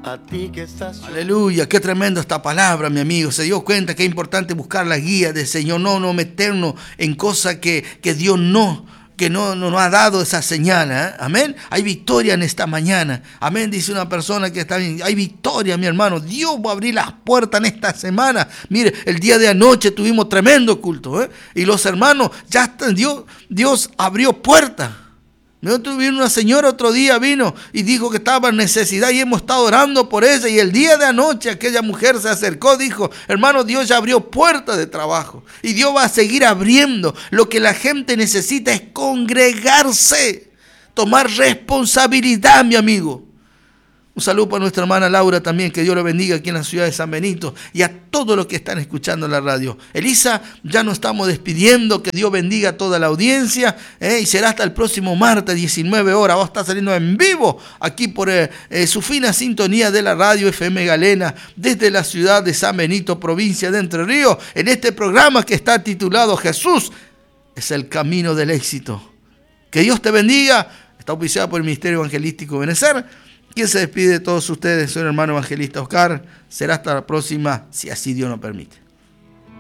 A ti que estás... Aleluya, qué tremenda esta palabra, mi amigo. Se dio cuenta que es importante buscar la guía del Señor, no meternos en cosas que Dios no nos ha dado esa señal, ¿eh? Amén. Hay victoria en esta mañana. Amén, dice una persona que está bien. Hay victoria, mi hermano. Dios va a abrir las puertas en esta semana. Mire, el día de anoche tuvimos tremendo culto, ¿eh? Y los hermanos, ya están, Dios abrió puertas. Vino una señora otro día, vino y dijo que estaba en necesidad y hemos estado orando por ella. Y el día de anoche aquella mujer se acercó, dijo: hermano, Dios ya abrió puertas de trabajo y Dios va a seguir abriendo. Lo que la gente necesita es congregarse, tomar responsabilidad, mi amigo. Un saludo para nuestra hermana Laura también, que Dios le bendiga aquí en la ciudad de San Benito, y a todos los que están escuchando en la radio. Elisa, ya nos estamos despidiendo, que Dios bendiga a toda la audiencia, y será hasta el próximo martes, 19 horas, va a estar saliendo en vivo aquí por su fina sintonía de la radio FM Galena, desde la ciudad de San Benito, provincia de Entre Ríos, en este programa que está titulado Jesús es el camino del éxito. Que Dios te bendiga. Está auspiciado por el Ministerio Evangelístico Benecer. ¿Quién se despide de todos ustedes? Soy el hermano evangelista Oscar. Será hasta la próxima, si así Dios nos permite.